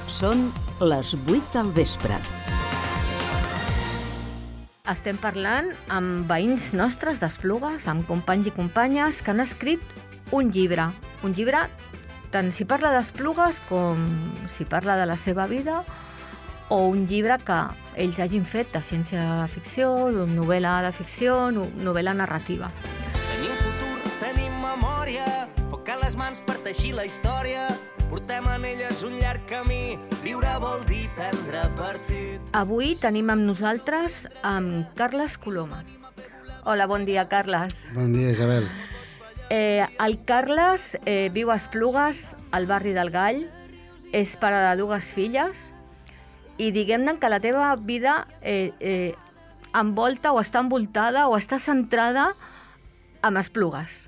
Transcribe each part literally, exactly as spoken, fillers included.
Són les vuit del vespre. Estem parlant amb veïns nostres d'Esplugues, amb companys i companyes que han escrit un llibre. Un llibre tant si parla d'Esplugues com si parla de la seva vida, o un llibre que ells hagin fet de ciència-ficció, novel·la de ficció, novel·la narrativa. Tenim futur, tenim memòria, foc a les mans per teixir la història. Portem en elles un llarg camí, viure vol dir prendre partit. Avui tenim amb nosaltres amb Carles Coloma. Hola, bon dia, Carles. Bon dia, Isabel. Eh, el Carles eh, viu a Esplugues, al barri del Gall, és pare de dues filles, i diguem-ne que la teva vida eh, eh, envolta o està envoltada o està centrada en Esplugues.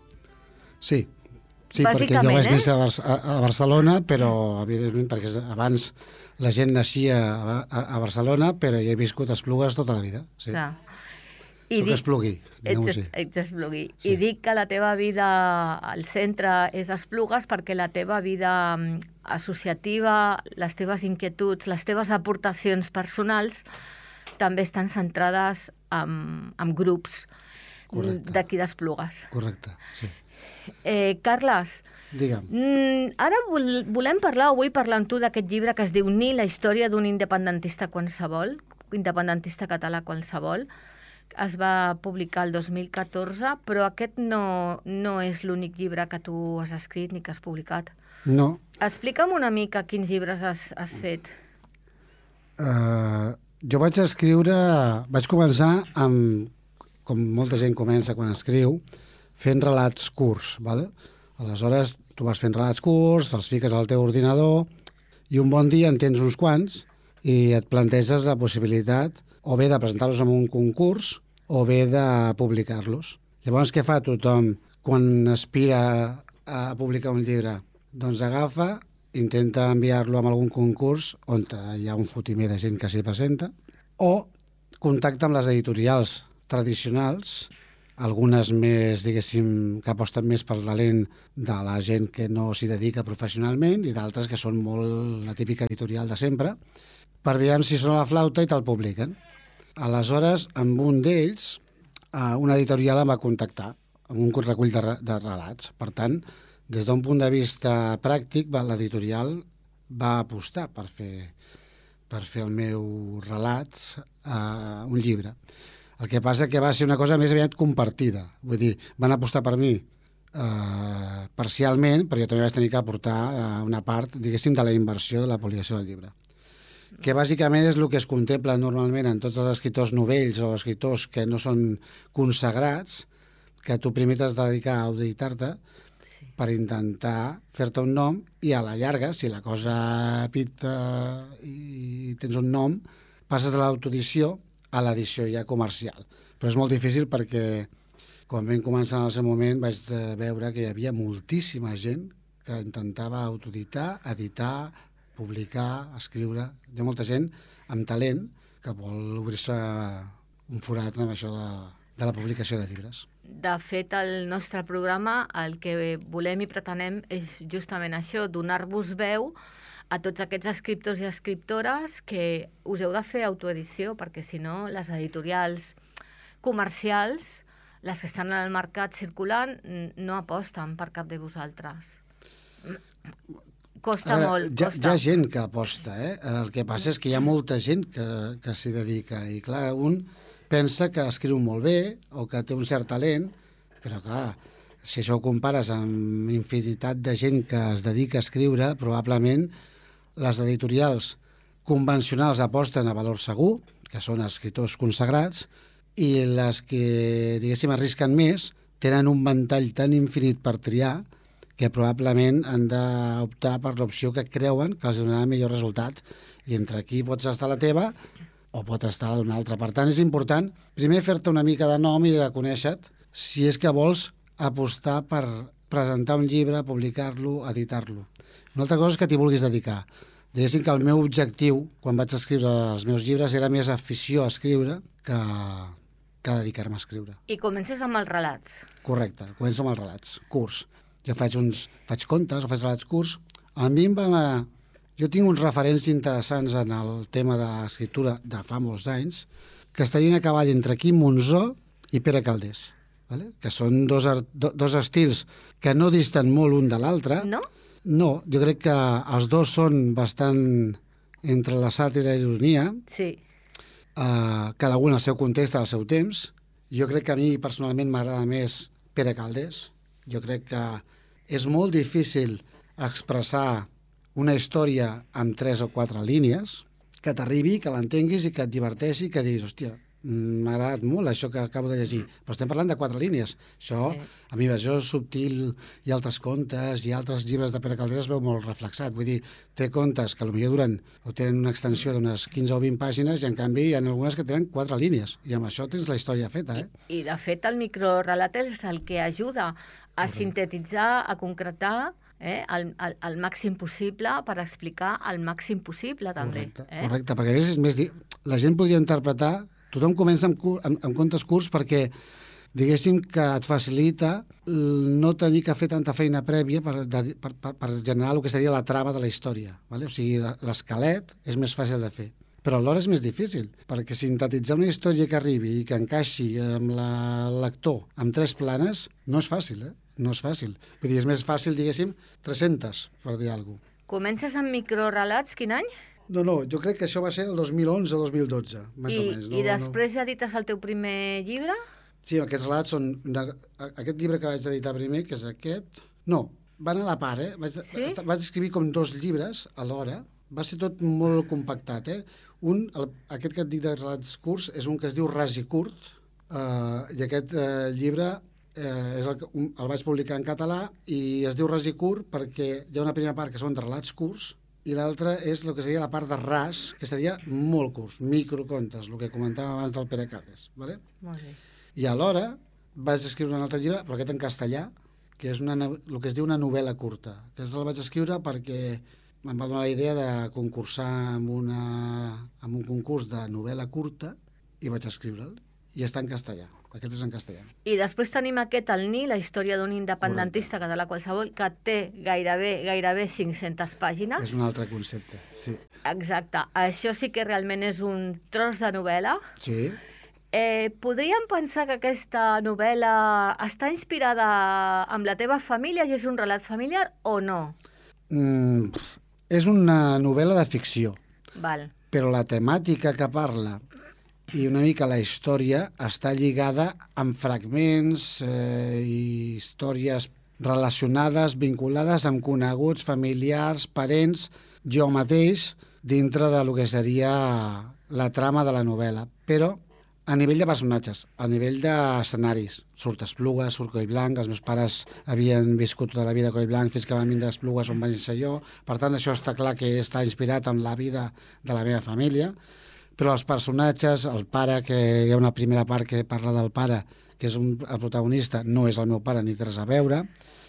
Sí, sí, perquè jo vaig néixer a, Bar- a, a Barcelona, però evidentment perquè abans la gent naixia a, a, a Barcelona, però jo he viscut a Esplugues tota la vida. Sí. Clar. I Soc dic, esplugui, diguem-ho així. així. Ets esplugui. Sí. I dic que la teva vida al centre és Esplugues perquè la teva vida associativa, les teves inquietuds, les teves aportacions personals també estan centrades en, en grups d'aquí d'Esplugues. Correcte, sí. Eh, Carles, Digue'm. Mm, ara vol, volem parlar, o vull parlar amb tu d'aquest llibre que es diu Ni, la història d'un independentista qualsevol, independentista català qualsevol. Es va publicar el dos mil catorze, però aquest no, no és l'únic llibre que tu has escrit ni que has publicat. No. Explica'm una mica quins llibres has, has fet. Uh, jo vaig escriure... Vaig començar amb, com molta gent comença quan escriu, fent relats curts, ¿vale? Aleshores, tu vas fent relats curts, els fiques al teu ordinador, i un bon dia en tens uns quants i et planteges la possibilitat o bé de presentar-los en un concurs o bé de publicar-los. Llavors, què fa tothom quan aspira a publicar un llibre? Doncs agafa, intenta enviar-lo a algun concurs on hi ha un fotimer de gent que s'hi presenta, o contacta amb les editorials tradicionals, algunes més, diguéssim, que aposten més pel talent de la gent que no s'hi dedica professionalment i d'altres que són molt la típica editorial de sempre, per veure si sona la flauta i te'l publiquen. Aleshores, amb un d'ells, una editorial em va contactar amb un recull de, de relats. Per tant, des d'un punt de vista pràctic, l'editorial va apostar per fer, per fer el meu relats a un llibre. El que passa que va ser una cosa més aviat compartida. Vull dir, van apostar per mi eh, parcialment, però jo també vaig tenir que aportar una part, diguéssim, de la inversió de la publicació del llibre. Que bàsicament és el que es contempla normalment en tots els escriptors novells o escriptors que no són consagrats, que tu primer t'has de dedicar a auditar-te sí. per intentar fer-te un nom i a la llarga, si la cosa pita i tens un nom, passes de l'autoedició a l'edició ja comercial. Però és molt difícil perquè quan vam començar en el seu moment vaig veure que hi havia moltíssima gent que intentava autoeditar, editar, publicar, escriure. Hi ha molta gent amb talent que vol obrir-se un forat amb això de, de la publicació de llibres. De fet, el nostre programa el que volem i pretenem és justament això, donar-vos veu a tots aquests escriptors i escriptores que us heu de fer autoedició, perquè si no, les editorials comercials, les que estan al mercat circulant, no aposten per cap de vosaltres. Costa veure, molt, hi ha, costa. Hi ha gent que aposta, eh? El que passa és que hi ha molta gent que, que s'hi dedica i clar, un pensa que escriu molt bé o que té un cert talent, però clar, si això ho compares amb infinitat de gent que es dedica a escriure, probablement les editorials convencionals aposten a valor segur, que són escriptors consagrats, i les que, diguéssim, arrisquen més, tenen un ventall tan infinit per triar que probablement han d'optar per l'opció que creuen que els donarà millor resultat. I entre aquí pots estar la teva o pot estar la d'una altra. Per tant, és important primer fer-te una mica de nom i de conèixer-te si és que vols apostar per presentar un llibre, publicar-lo, editar-lo. Una altra cosa és que t'hi vulguis dedicar. Diguéssim que el meu objectiu, quan vaig escriure els meus llibres, era més afició a escriure que, que dedicar-me a escriure. I comences amb els relats. Correcte, començo amb els relats, curts. Jo faig uns faig contes o faig relats curts. A mi em va Jo tinc uns referents interessants en el tema de l'escriptura de fa molts anys que estarien a cavall entre Quim Monzó i Pere Calders, vale? Que són dos, do, dos estils que no disten molt un de l'altre. No? No, jo crec que els dos són bastant entre la sàtira i l'ironia, Sí. uh, cada un al seu context, al seu temps. Jo crec que a mi personalment m'agrada més Pere Calders. Jo crec que és molt difícil expressar una història amb tres o quatre línies, que t'arribi, que l'entenguis i que et diverteixi, que diguis, hòstia, m'ha agradat molt això que acabo de llegir, però estem parlant de quatre línies. Això, Sí. a mi, això és subtil, hi ha altres contes, hi ha altres llibres de Pere Calders, es veu molt reflexat. Vull dir, té contes que potser duren o tenen una extensió d'unes quinze o vint pàgines i, en canvi, hi ha algunes que tenen quatre línies. I amb això tens la història feta, eh? I, de fet, el microrelat és el que ajuda a sintetitzar, a concretar eh, el, el, el màxim possible per explicar el màxim possible, també. Correcte, eh? correcte, perquè a més és més... Di... La gent podria interpretar... Tothom comença amb, cur... amb, amb contes curts perquè, diguéssim, que et facilita no tenir que fer tanta feina prèvia per, de, per, per, per generar el que seria la trama de la història. Vale? O sigui, l'esquelet és més fàcil de fer. Però alhora és més difícil, perquè sintetitzar una història que arribi i que encaixi amb el lector amb tres planes no és fàcil, eh? No és fàcil. Vull dir, és més fàcil, diguéssim, tres-centes, per dir alguna cosa. Comences amb microrelats, quin any? No, no, jo crec que això va ser el dos mil onze o dos mil dotze, més I, o menys. No, I després ja edites el teu primer llibre? Sí, aquests relats són... De, aquest llibre que vaig editar primer, que és aquest... No, van a la part, eh? Vaig, Sí? vaig escriure com dos llibres alhora. Va ser tot molt compactat, eh? Un, el, aquest que et dic de relats curts, és un que es diu Ras i curt, eh, i aquest eh, llibre eh, és el, que- un, el vaig publicar en català i es diu Ras i curt perquè hi ha una primera part que són de relats curts i l'altra és el que seria la part de ras, que seria molt curts, microcontes, el que comentava abans del Pere Calders. ¿Vale? Molt bé. I alhora vaig escriure un altre llibre, però aquest en castellà, que és una, no- el que es diu una novel·la curta. Aquest el vaig escriure perquè em va donar la idea de concursar amb, una, amb un concurs de novel·la curta i vaig escriure'l. I està en castellà. Aquest és en castellà. I després tenim aquest, el Ni, la història d'un independentista català qualsevol, que té gairebé gairebé cinc-centes pàgines. És un altre concepte, sí. Exacte. Això sí que realment és un tros de novel·la. Sí, Eh, podríem pensar que aquesta novel·la està inspirada amb la teva família i és un relat familiar o no? mm, és una novel·la de ficció, Val. però la temàtica que parla i una mica la història està lligada amb fragments eh, i històries relacionades, vinculades amb coneguts, familiars, parents, jo mateix, dintre de lo que seria la trama de la novel·la. Però a nivell de personatges, a nivell d'escenaris, surt Esplugues, surt Collblanc, els meus pares havien viscut tota la vida a Collblanc fins que van vindre a Esplugues on vaig ser jo, per tant això està clar que està inspirat en la vida de la meva família, però els personatges, el pare, que hi ha una primera part que parla del pare, que és un, el protagonista, no és el meu pare ni té res a veure,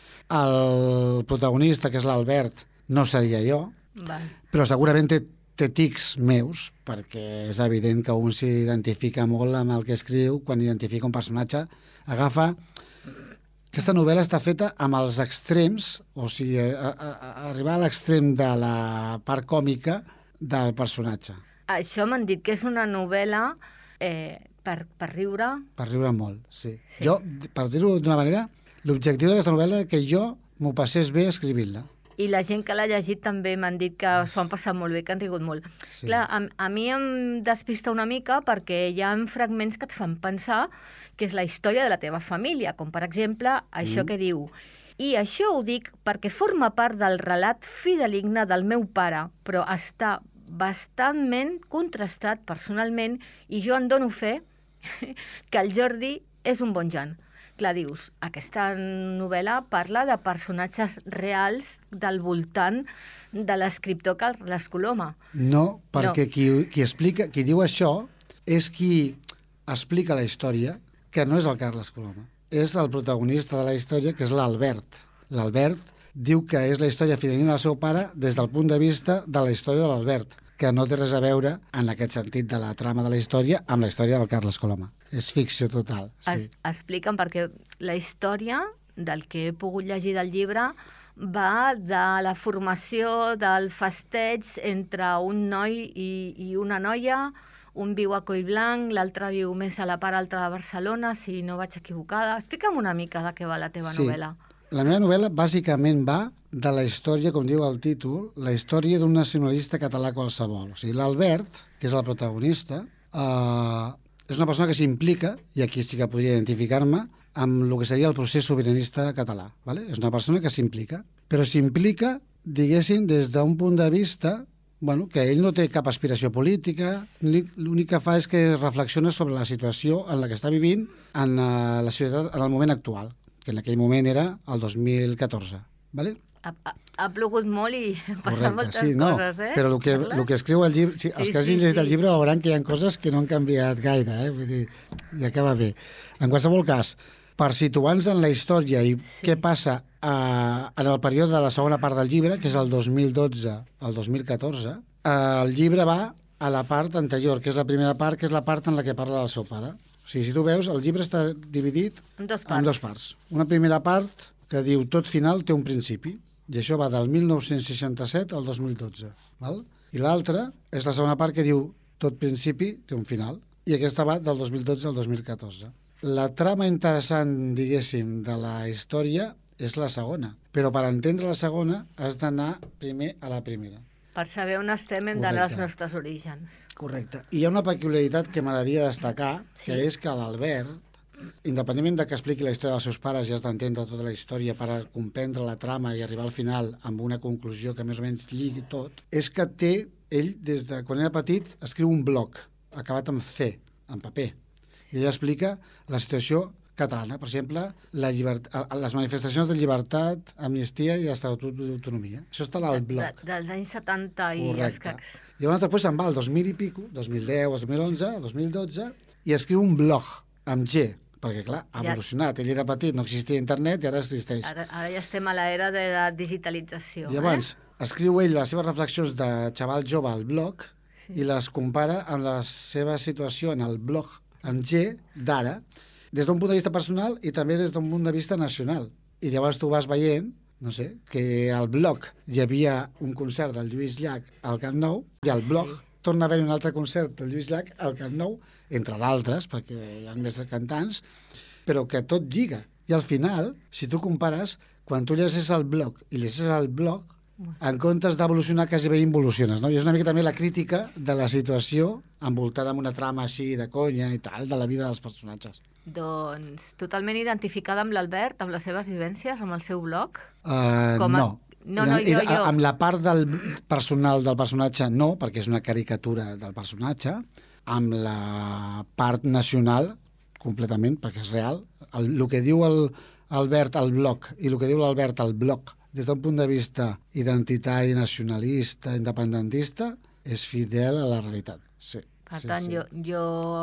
el protagonista, que és l'Albert, no seria jo, Val. però segurament té, té tics meus, perquè és evident que un s'identifica molt amb el que escriu, quan identifica un personatge, agafa... Aquesta novel·la està feta amb els extrems, o sigui, a, a, a arribar a l'extrem de la part còmica del personatge, Això m'han dit que és una novel·la eh, per, per riure. per riure molt, sí. Sí. Jo, per dir-ho d'una manera, l'objectiu d'aquesta novel·la és que jo m'ho passés bé escrivint-la. I la gent que l'ha llegit també m'han dit que s'ho han passat molt bé, que han rigut molt. Sí. Clar, a, a mi em despista una mica perquè hi ha fragments que et fan pensar que és la història de la teva família, com per exemple això Mm. que diu. I això ho dic perquè forma part del relat fideligne del meu pare, però està bastantment contrastat personalment i jo en dono fe que el Jordi és un bon Jan. Clar, dius, aquesta novel·la parla de personatges reals del voltant de l'escriptor Carles Coloma. No, perquè Qui, qui, explica, qui diu això és qui explica la història, que no és el Carles Coloma. És el protagonista de la història, que és l'Albert. L'Albert diu que és la història fidedigna del seu pare des del punt de vista de la història de l'Albert, que no té res a veure, en aquest sentit de la trama de la història, amb la història del Carles Coloma. És ficció total, sí. Es, expliquen perquè la història del que he pogut llegir del llibre va de la formació del festeig entre un noi i, i una noia. Un viu a Collblanc, l'altre viu més a la part alta de Barcelona, si no vaig equivocada. Explica'm una mica de què va la teva sí. novel·la. La meva novel·la bàsicament va de la història, com diu el títol, la història d'un nacionalista català qualsevol. O sigui, l'Albert, que és el protagonista, eh, és una persona que s'implica, i aquí sí que podria identificar-me, amb el que seria el procés sobiranista català. ¿vale? És una persona que s'implica, però s'implica, diguéssim, des d'un punt de vista bueno, que ell no té cap aspiració política, l'únic que fa és que reflexiona sobre la situació en la que està vivint en la societat en el moment actual, que en aquell moment era el dos mil catorze. ¿vale? Ha, ha, ha plogut molt i han passat moltes sí, no, coses, eh? Però el que, el que escriu el llibre, sí, els sí, que hagin sí, llegit sí. el llibre veuran que hi ha coses que no han canviat gaire, eh? Vull dir, i acaba bé. En qualsevol cas, per situar-nos en la història i sí. què passa a, en el període de la segona part del llibre, que és el dos mil dotze al dos mil catorze, eh, el llibre va a la part anterior, que és la primera part, que és la part en la que parla del seu pare. O sigui, si tu veus, el llibre està dividit en dos parts. en dos parts. Una primera part que diu tot final té un principi, i això va del mil nou-cents seixanta-set al dos mil dotze. Val? I l'altra és la segona part que diu tot principi té un final, i aquesta va del dos mil dotze al dos mil catorze. La trama interessant, diguéssim, de la història és la segona, però per entendre la segona has d'anar primer a la primera. Per saber on estem hem d'anar als nostres orígens. Correcte. I hi ha una peculiaritat que m'agradaria destacar, sí. que és que l'Albert, independentment de que expliqui la història dels seus pares i has d'entendre tota la història per a comprendre la trama i arribar al final amb una conclusió que més o menys lligui tot, és que té, ell, des de quan era petit, escriu un blog, acabat amb C, en paper. I ella explica la situació catalana, per exemple, la llibert... les manifestacions de llibertat, amnistia i estatut d'autonomia. Això està al blog. De, de, dels anys setanta i Correcte. escacs. Llavors després se'n va al dos mil i pico, dos mil deu, dos mil onze, dos mil dotze, i escriu un blog amb G, perquè, clar, ha Ja. evolucionat. Ell era petit, no existia internet i ara existeix. Ara, ara ja estem a l'era de la digitalització. Llavors, eh? escriu ell les seves reflexions de xaval jove al blog sí. i les compara amb la seva situació en el blog amb G d'ara, des d'un punt de vista personal i també des d'un punt de vista nacional. I llavors tu vas veient, no sé, que al blog hi havia un concert del Lluís Llach al Camp Nou i al blog sí. torna a haver un altre concert del Lluís Llach al Camp Nou, entre d'altres, perquè hi ha més cantants, però que tot lliga. I al final, si tu compares, quan tu llegeixes el blog i llegeixes el blog, en comptes d'evolucionar, quasi bé involuciones, no? I és una mica també la crítica de la situació envoltada amb una trama així de conya i tal, de la vida dels personatges. Doncs totalment identificada amb l'Albert, amb les seves vivències, amb el seu blog? Uh, Com a... no. No, no, jo, jo. Amb la part del personal del personatge no, perquè és una caricatura del personatge, amb la part nacional, completament, perquè és real. El, el que diu el Albert al blog i el que diu l'Albert al blog des d'un punt de vista identitari, nacionalista, independentista, és fidel a la realitat. Sí, per sí, tant, sí. Jo, jo,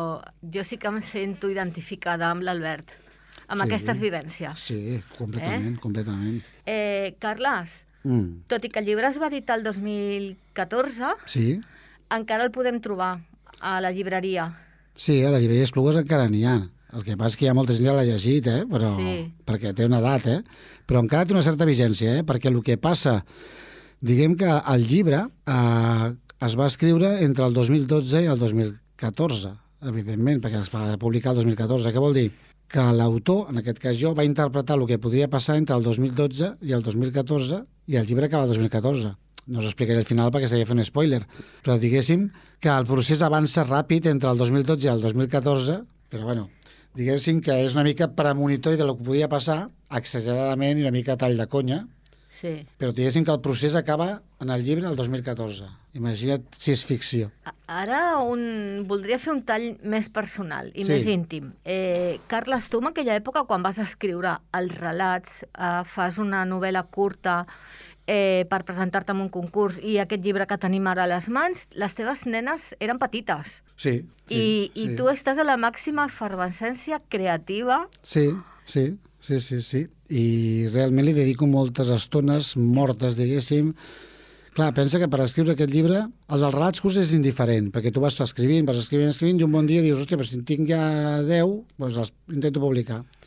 jo sí que em sento identificada amb l'Albert, amb sí. aquestes vivències. Sí, completament, eh? completament. Eh, Carles, mm. tot i que el llibre es va editar el dos mil catorze, sí. encara el podem trobar a la llibreria. Sí, a la llibreria Esplugues encara n'hi ha. El que passa és que hi ha molta gent que l'ha llegit, eh? Però, sí. perquè té una edat, eh? Però encara té una certa vigència, eh? Perquè el que passa, diguem que el llibre eh, es va escriure entre el dos mil dotze i el dos mil catorze, evidentment, perquè es va publicar el dos mil catorze. Què vol dir? Que l'autor, en aquest cas jo, va interpretar el que podria passar entre el dos mil dotze i el dos mil catorze i el llibre acaba el dos mil catorze. No us explicaré el final perquè seria fer un spoiler, però diguéssim que el procés avança ràpid entre el dos mil dotze i el dos mil catorze, però bueno, diguéssim que és una mica premonitori del que podia passar, exageradament i una mica tall de conya, sí. però diguéssim que el procés acaba en el llibre el dos mil catorze. Imagina't si és ficció. Ara un... voldria fer un tall més personal i sí. més íntim. Eh, Carles, tu en aquella època, quan vas escriure els relats, eh, fas una novel·la curta eh, per presentar-te en un concurs i aquest llibre que tenim ara a les mans, les teves nenes eren petites. Sí, sí. I, sí. i tu estàs a la màxima efervescència creativa. Sí, sí, sí, sí, sí. I realment li dedico moltes estones mortes, diguéssim. Clar, pensa que per escriure aquest llibre, el dels relats curts és indiferent, perquè tu vas escrivint, vas escrivint, escrivint, i un bon dia dius, hòstia, però si en tinc ja deu, doncs els intento publicar.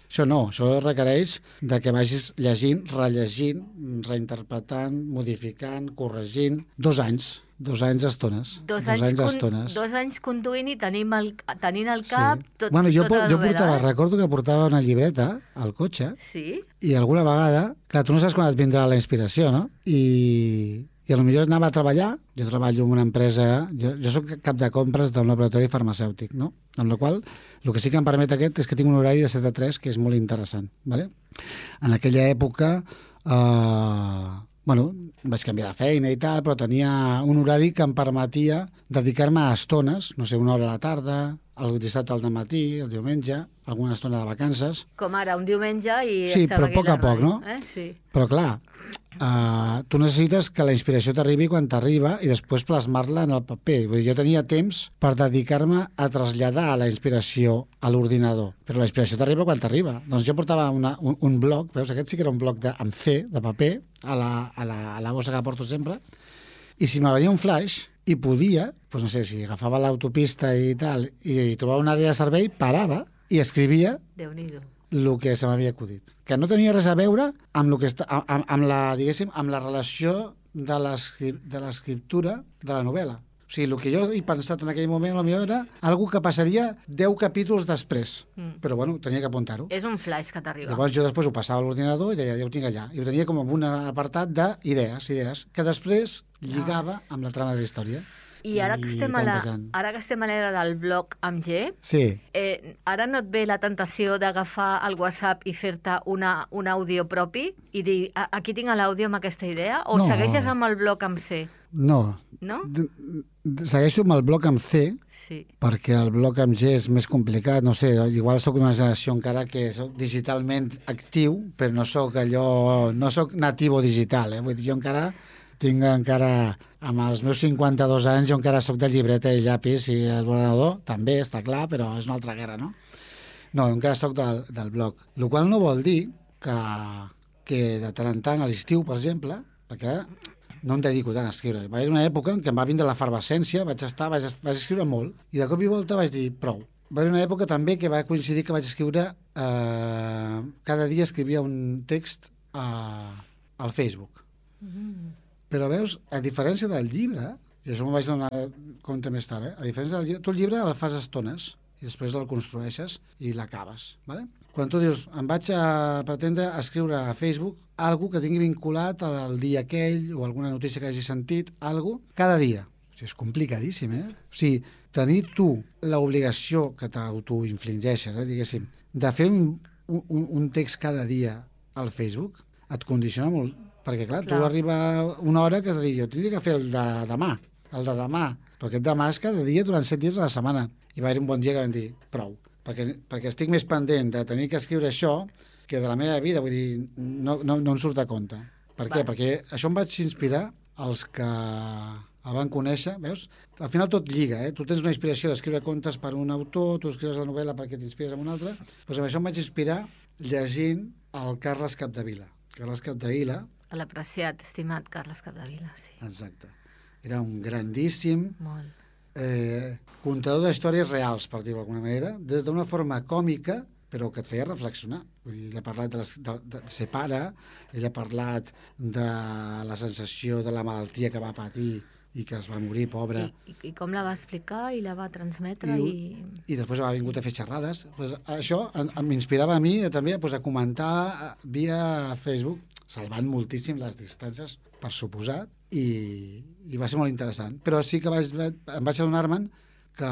Això no, això requereix de que vagis llegint, rellegint, reinterpretant, modificant, corregint, dos anys. Dos anys estones. Dos, dos anys, anys con, estones. dos anys conduint i tenim el, tenint al cap sí. tot, bueno, jo, tota la jo novel·la. portava, recordo que portava una llibreta al cotxe Sí? i alguna vegada, clar, tu no saps quan et vindrà la inspiració, no? I, i potser anava a treballar, jo treballo en una empresa, jo, jo soc cap de compres d'un laboratori farmacèutic, no? Amb la qual el que sí que em permet aquest és que tinc un horari de set a tres que és molt interessant, ¿vale? En aquella època... Eh, Bueno, vaig canviar de feina i tal, però tenia un horari que em permetia dedicar-me a estones, no sé, una hora a la tarda, el dissabte al matí, el diumenge, alguna estona de vacances. Com ara, un diumenge i sí, estem però aquí a poc a poc, ràdio, no? Eh? Sí. Però clar, uh, tu necessites que la inspiració t'arribi quan t'arriba i després plasmar-la en el paper. Vull dir, jo tenia temps per dedicar-me a traslladar la inspiració a l'ordinador, però la inspiració t'arriba quan t'arriba. Doncs jo portava una, un, un bloc, veus, aquest sí que era un bloc de, amb C, de paper, a la, a, la, a la bossa que porto sempre, i si me venia un flash i podia, doncs no sé, si agafava l'autopista i tal, i, i trobava una àrea de servei, parava i escrivia Déu-n'hi-do. el que se m'havia acudit. Que no tenia res a veure amb, lo que està, amb, amb, la, diguéssim, amb la relació de l'escriptura de la novel·la. O sigui, el que jo he pensat en aquell moment potser era algo que passaria deu capítols després. Mm. Però, bueno, tenia que apuntar-ho. És un flash que t'arriba. Llavors jo després ho passava a l'ordinador i deia, ja ho tinc allà. I ho tenia com en un apartat d'idees, idees, que després lligava amb la trama de la història. I ara que estem a la, ara que estem a l'era del blog amb G, sí. eh, ara no et ve la tentació d'agafar el WhatsApp i fer-te una, un àudio propi i dir, aquí tinc l'àudio amb aquesta idea? O no. segueixes amb el blog amb C? No. No? Segueixo amb el blog amb C, sí. perquè el blog amb G és més complicat, no sé, igual sóc una generació encara que soc digitalment actiu, però no sóc allò, no sóc nativo digital, eh? Vull dir, jo encara tinc encara, amb els meus cinquanta-dos anys, jo encara sóc de llibreta i llapis i l'ordenador també, està clar, però és una altra guerra, no? No, encara sóc del, del blog. El qual no vol dir que, que de tant en tant, a l'estiu, per exemple, perquè ara no em dedico tant a escriure. Va haver una època en què em va vindre l'efervescència, vaig estar, vaig, vaig escriure molt, i de cop i volta vaig dir, prou. Va haver una època també que va coincidir que vaig escriure, eh, cada dia escrivia un text a, al Facebook. Mm. Però veus, a diferència del llibre, i això m'ho vaig donar compte més tard, eh? A diferència del llibre, tu el llibre el fas estones i després el construeixes i l'acabes, ¿vale? Quan tu dius, em vaig a pretendre escriure a Facebook algo que tingui vinculat al dia aquell o alguna notícia que hagi sentit, algo, cada dia. O sigui, és complicadíssim, eh? O sigui, tenir tu l'obligació que t'autoinfligeixes, eh, diguéssim, de fer un, un, un text cada dia al Facebook, et condiciona molt. Perquè, clar, clar, tu arriba una hora que has de dir, jo tindria que fer el de demà, el de demà, però aquest demà és cada dia durant set dies a la setmana. I va haver un bon dia que vam dir, prou, perquè, perquè estic més pendent de tenir que escriure això que de la meva vida, vull dir, no, no, no em surt a compte. Per què? Perquè això em vaig inspirar els que el van conèixer, veus? Al final tot lliga, eh? Tu tens una inspiració d'escriure contes per un autor, tu escrius la novel·la perquè t'inspires en un altre, doncs amb això em vaig inspirar llegint el Carles Capdevila. Carles Capdevila, l'apreciat, estimat Carles Capdevila, sí. Exacte. Era un grandíssim Molt. Eh, contador d'històries reals, per dir-ho d'alguna manera, des d'una forma còmica, però que et feia reflexionar. Vull dir, ell ha parlat de, les, de, de ser pare, ell ha parlat de la sensació de la malaltia que va patir i que es va morir, pobre. I, i, i com la va explicar i la va transmetre? I, i... i després ha vingut a fer xerrades. Pues això m'inspirava a mi també pues, a comentar via Facebook, salvant moltíssim les distàncies, per suposat, i, i va ser molt interessant. Però sí que vaig, em vaig adonar-me'n que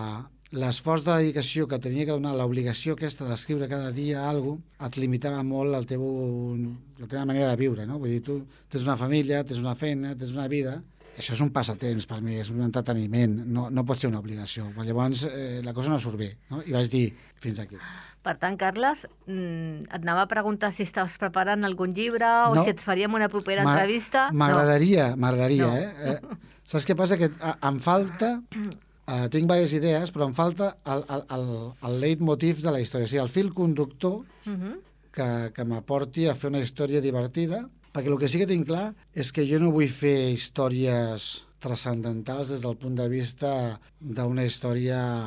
l'esforç de dedicació que tenia que donar, l'obligació aquesta d'escriure cada dia alguna cosa, et limitava molt el teu, la teva manera de viure, no? Vull dir, tu tens una família, tens una feina, tens una vida. Això és un passatemps per mi, és un entreteniment, no, no pot ser una obligació. Però llavors eh, la cosa no surt bé, no? I vaig dir, fins aquí. Per tant, Carles, et anava a preguntar si estaves preparant algun llibre o no. si et faríem una propera entrevista. M'agradaria, no. m'agradaria, no. eh? eh? Saps què passa? Que em falta, eh, tinc diverses idees, però em falta el, el, el, el leitmotiv de la història, o sigui, el fil conductor uh -huh. que, que m'aporti a fer una història divertida, perquè el que sí que tinc clar és que jo no vull fer històries transcendentals des del punt de vista d'una història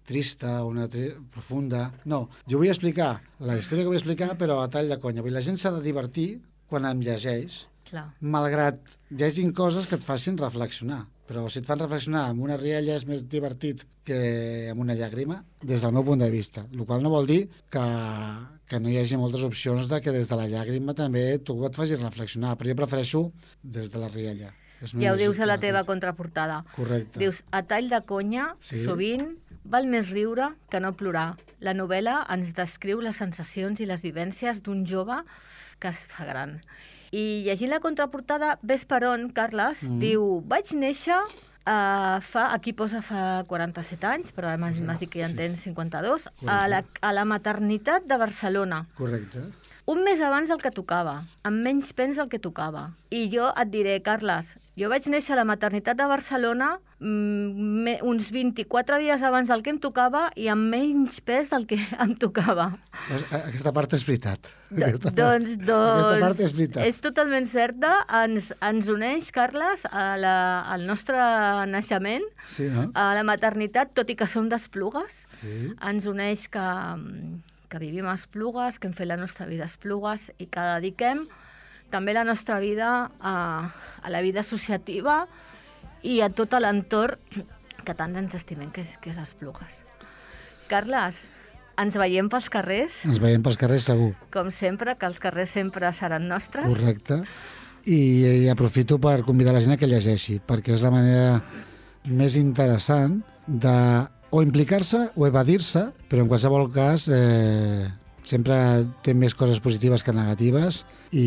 trista, una tri... profunda... No, jo vull explicar la història que vull explicar, però a tall de conya. Vull dir, la gent s'ha de divertir quan em llegeix, Clar. malgrat llegin coses que et facin reflexionar. Però si et fan reflexionar amb una rialla és més divertit que amb una llàgrima, des del meu punt de vista. El qual no vol dir que, que no hi hagi moltes opcions de que des de la llàgrima també tu et facis reflexionar, però jo prefereixo des de la rialla. És Ja ho més dius a la divertit. teva contraportada. Correcte. Dius, a tall de conya, Sí. sovint val més riure que no plorar. La novel·la ens descriu les sensacions i les vivències d'un jove que es fa gran. I llegint la contraportada, ves per on, Carles, mm. diu, vaig néixer, uh, fa, aquí posa fa quaranta-set anys, però m'has m'has dit que ja en tens cinquanta-dos, a la, a la maternitat de Barcelona. Correcte. Un mes abans del que tocava, amb menys pens del que tocava. I jo et diré, Carles, jo vaig néixer a la maternitat de Barcelona mm, uns vint-i-quatre dies abans del que em tocava i amb menys pes del que em tocava. Aquesta part és veritat. Aquesta, Doncs, part, doncs, aquesta part és veritat. És totalment certa. Ens, ens uneix, Carles, a la, al nostre naixement, Sí, no? a la maternitat, tot i que som d'Esplugues. Sí. Ens uneix que, que vivim a Esplugues, que hem fet la nostra vida a Esplugues i que dediquem també la nostra vida a, a la vida associativa i a tot l'entorn que tant ens estimem, que és, que és Esplugues. Carles, ens veiem pels carrers, Ens veiem pels carrers segur. com sempre, que els carrers sempre seran nostres. Correcte. I, i aprofito per convidar la gent a que llegeixi, perquè és la manera més interessant de o implicar-se o evadir-se, però en qualsevol cas eh, sempre té més coses positives que negatives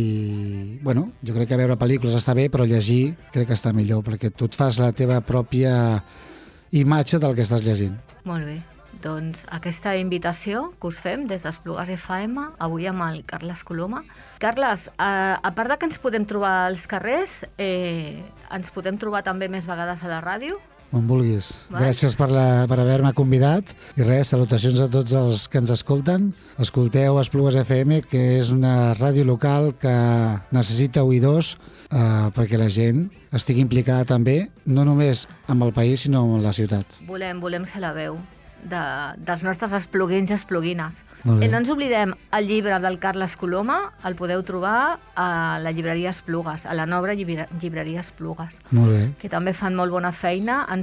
i, bueno, jo crec que veure pel·lícules està bé, però llegir crec que està millor, perquè tu et fas la teva pròpia imatge del que estàs llegint. Molt bé. Doncs aquesta invitació que us fem des d'Esplugues F M, avui amb el Carles Coloma. Carles, a, a part de que ens podem trobar als carrers, eh, ens podem trobar també més vegades a la ràdio? On vulguis. Val. Gràcies per, la, per haver-me convidat i res, salutacions a tots els que ens escolten. Escolteu Esplugues F M, que és una ràdio local que necessita oïdors eh, perquè la gent estigui implicada també, no només amb el país, sinó amb la ciutat. Volem, volem ser la veu de, dels nostres espluguins i espluguines. Molt bé. I no ens oblidem, el llibre del Carles Coloma el podeu trobar a la llibreria Esplugues, a la nova llibre- llibreria Esplugues, Molt bé. que també fan molt bona feina. Ens